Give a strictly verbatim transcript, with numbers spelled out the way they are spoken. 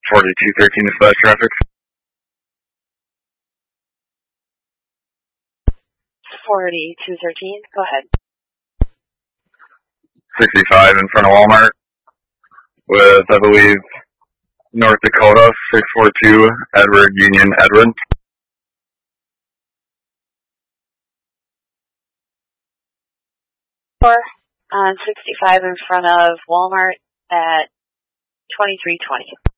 forty-two thirteen dispatch traffic. forty-two thirteen, go ahead. sixty-five in front of Walmart with, I believe, North Dakota, six four two, Edward Union Edward. Four on sixty-five in front of Walmart at twenty-three twenty.